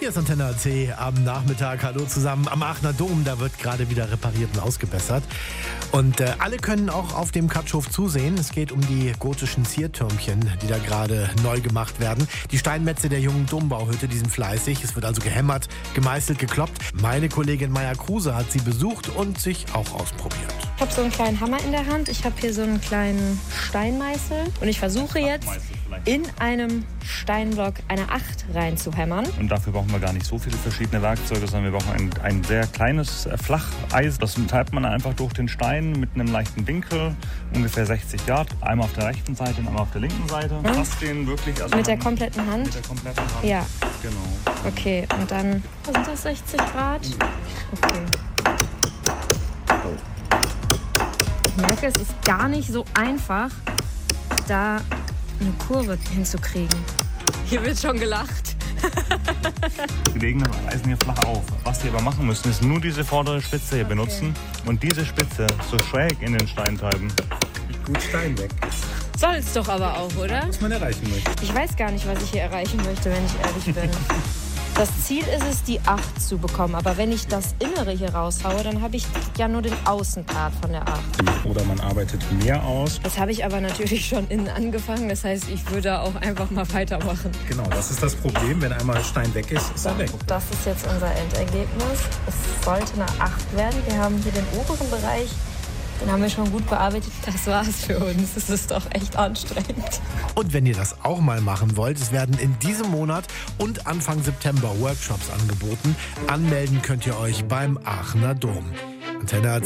Hier ist Antenne AT am Nachmittag. Hallo zusammen am Aachener Dom. Da wird gerade wieder repariert und ausgebessert. Und alle können auch auf dem Katschhof zusehen. Es geht um die gotischen Ziertürmchen, die da gerade neu gemacht werden. Die Steinmetze der jungen Dombauhütte, die sind fleißig. Es wird also gehämmert, gemeißelt, gekloppt. Meine Kollegin Maja Kruse hat sie besucht und sich auch ausprobiert. Ich habe so einen kleinen Hammer in der Hand. Ich habe hier so einen kleinen Steinmeißel. Und ich versuche jetzt in einem Steinblock eine 8 reinzuhämmern. Und dafür brauchen wir gar nicht so viele verschiedene Werkzeuge, sondern wir brauchen ein sehr kleines Flacheisen. Das treibt man einfach durch den Stein mit einem leichten Winkel, ungefähr 60 Grad. Einmal auf der rechten Seite und einmal auf der linken Seite. Fast den wirklich. Mit der kompletten Hand? Mit der kompletten Hand. Ja. Genau. Okay, und dann, was sind das, 60 Grad? Okay. Ich merke, es ist gar nicht so einfach, da eine Kurve hinzukriegen. Hier wird schon gelacht. Wir legen das Eisen hier flach auf. Was wir aber machen müssen, ist nur diese vordere Spitze hier benutzen und diese Spitze so schräg in den Stein treiben. Gut Stein weg. Soll's doch aber auch, oder? Was man erreichen möchte. Ich weiß gar nicht, was ich hier erreichen möchte, wenn ich ehrlich bin. Das Ziel ist es, die 8 zu bekommen. Aber wenn ich das Innere hier raushaue, dann habe ich ja nur den Außenpart von der 8. Oder man arbeitet mehr aus. Das habe ich aber natürlich schon innen angefangen. Das heißt, ich würde auch einfach mal weitermachen. Genau, das ist das Problem. Wenn einmal Stein weg ist, ist er weg. Das ist jetzt unser Endergebnis. Es sollte eine 8 werden. Wir haben hier den oberen Bereich. Den haben wir schon gut bearbeitet. Das war's für uns. Es ist doch echt anstrengend. Und wenn ihr das auch mal machen wollt, es werden in diesem Monat und Anfang September Workshops angeboten. Anmelden könnt ihr euch beim Aachener Dom. Antenne AT.